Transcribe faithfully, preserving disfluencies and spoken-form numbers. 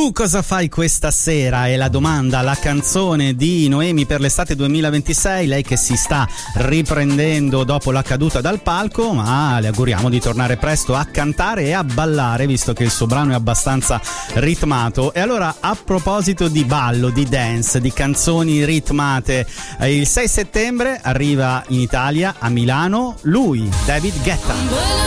Tu cosa fai questa sera? È la domanda, la canzone di Noemi per l'estate duemilaventisei, lei che si sta riprendendo dopo la caduta dal palco, ma le auguriamo di tornare presto a cantare e a ballare, visto che il suo brano è abbastanza ritmato. E allora, a proposito di ballo, di dance, di canzoni ritmate, il sei settembre arriva in Italia, a Milano, lui, David Guetta.